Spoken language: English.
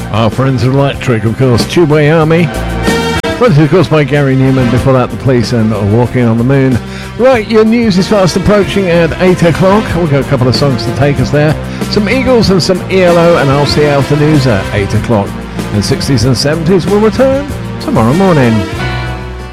Our Friends Electric, of course, Tubeway Army. Fronted, of course, by Gary Newman. Before that, The Police and Walking on the Moon. Right, your news is fast approaching at 8 o'clock. We've got a couple of songs to take us there. Some Eagles and some ELO, and I'll see you after news at 8 o'clock. And 60s and 70s will return tomorrow morning.